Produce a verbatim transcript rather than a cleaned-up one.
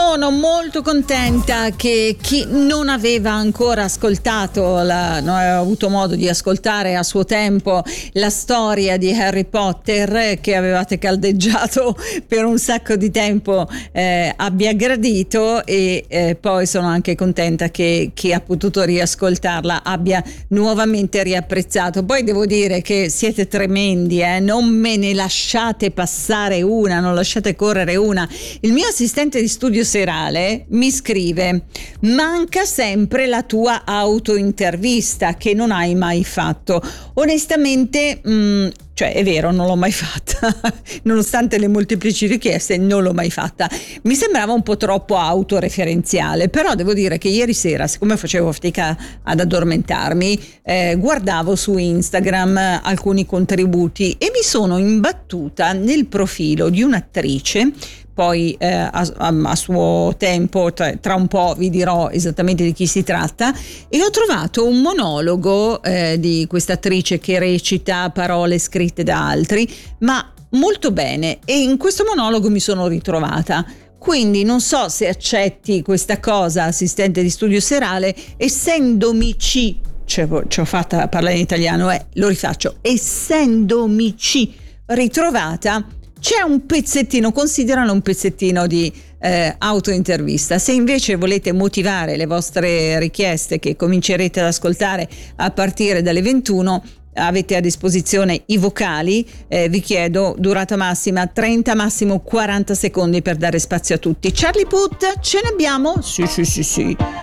Sono molto contenta che chi non aveva ancora ascoltato, la, non aveva avuto modo di ascoltare a suo tempo la storia di Harry Potter, che avevate caldeggiato per un sacco di tempo, eh, abbia gradito, e eh, poi sono anche contenta che chi ha potuto riascoltarla abbia nuovamente riapprezzato. Poi devo dire che siete tremendi, eh? Non me ne lasciate passare una, non lasciate correre una. Il mio assistente di studio serale mi scrive: manca sempre la tua autointervista che non hai mai fatto. Onestamente, mh, cioè è vero, non l'ho mai fatta, nonostante le molteplici richieste non l'ho mai fatta. Mi sembrava un po' troppo autoreferenziale, però devo dire che ieri sera, siccome facevo fatica ad addormentarmi, eh, guardavo su Instagram alcuni contributi e mi sono imbattuta nel profilo di un'attrice. Poi eh, a, a, a suo tempo, tra, tra un po' vi dirò esattamente di chi si tratta, e ho trovato un monologo eh, di questa attrice che recita parole scritte da altri, ma molto bene, e in questo monologo mi sono ritrovata. Quindi non so se accetti questa cosa, assistente di studio serale, essendomici, cioè, ci ho fatta parlare in italiano, eh, lo rifaccio, essendomici ritrovata. C'è un pezzettino, consideralo un pezzettino di eh, autointervista. Se invece volete motivare le vostre richieste, che comincerete ad ascoltare a partire dalle ventuno, avete a disposizione i vocali, eh, vi chiedo durata massima trenta, massimo quaranta secondi per dare spazio a tutti. Charlie Puth, ce ne abbiamo? Sì, sì, sì, sì.